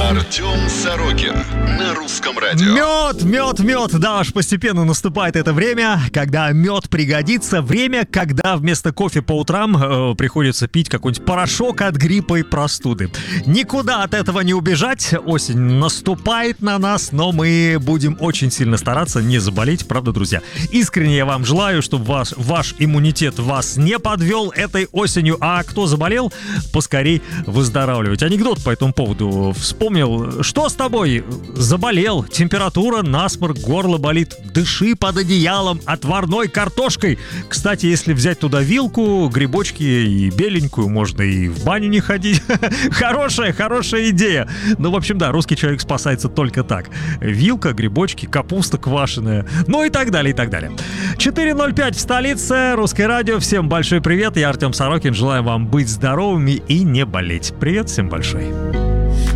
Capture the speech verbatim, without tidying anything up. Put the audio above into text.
Артем Сорокин на Русском радио. Мед, мед, мед. Да уж, постепенно наступает это время, когда мед пригодится. Время, когда вместо кофе по утрам э, приходится пить какой-нибудь порошок от гриппа и простуды. Никуда от этого не убежать. Осень наступает на нас, но мы будем очень сильно стараться не заболеть. Правда, друзья? Искренне я вам желаю, чтобы ваш, ваш иммунитет вас не подвел этой осенью. А кто заболел, поскорей выздоравливать. Анекдот по этому поводу вспомнил. Что с тобой? Заболел. Температура, насморк, горло болит. Дыши под одеялом отварной картошкой. Кстати, если взять туда вилку, грибочки и беленькую, можно и в баню не ходить. Хорошая, хорошая идея. Ну, в общем, да, русский человек спасается только так. Вилка, грибочки, капуста квашеная. Ну и так далее, и так далее. четыре ноль пять в столице. Русское радио. Всем большой привет. Я Артем Сорокин. Желаю вам быть здоровыми и не болеть. Привет всем большой.